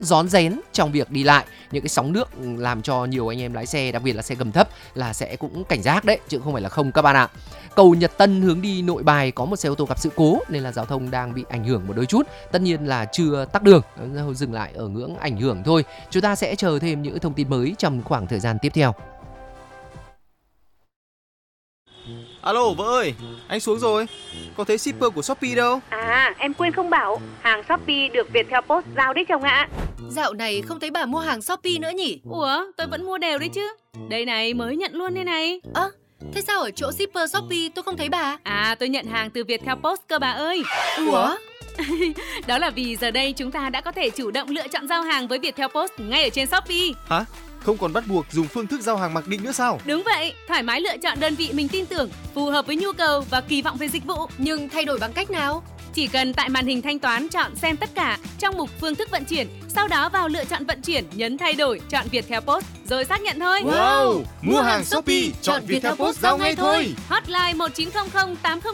rón rén trong việc đi lại. Những cái sóng nước làm cho nhiều anh em lái xe, đặc biệt là xe gầm thấp là sẽ cũng cảnh giác đấy, chứ không phải là không các bạn ạ. Cầu Nhật Tân hướng đi Nội Bài có một xe ô tô gặp sự cố nên là giao thông đang bị ảnh hưởng một đôi chút. Tất nhiên là chưa tắc đường, dừng lại ở ngưỡng ảnh hưởng thôi. Chúng ta sẽ chờ thêm những thông tin mới trong khoảng thời gian tiếp theo. Alo vợ ơi, anh xuống rồi. Có thấy shipper của Shopee đâu? À, em quên không bảo, hàng Shopee được Viettel Post giao đấy chồng ạ. Dạo này không thấy bà mua hàng Shopee nữa nhỉ? Ủa, tôi vẫn mua đều đấy chứ. Đây này, mới nhận luôn đây này. Thế sao ở chỗ shipper Shopee tôi không thấy bà? À, tôi nhận hàng từ Viettel Post cơ bà ơi. Ủa? Đó là vì giờ đây chúng ta đã có thể chủ động lựa chọn giao hàng với Viettel Post ngay ở trên Shopee. Hả? Không còn bắt buộc dùng phương thức giao hàng mặc định nữa sao? Đúng vậy, thoải mái lựa chọn đơn vị mình tin tưởng, phù hợp với nhu cầu và kỳ vọng về dịch vụ. Nhưng thay đổi bằng cách nào? Chỉ cần tại màn hình thanh toán chọn xem tất cả trong mục phương thức vận chuyển, sau đó vào lựa chọn vận chuyển, nhấn thay đổi, chọn Viettel Post rồi xác nhận thôi. Wow! Mua hàng Shopee, chọn Viettel Post giao ngay thôi. Hotline 1900 80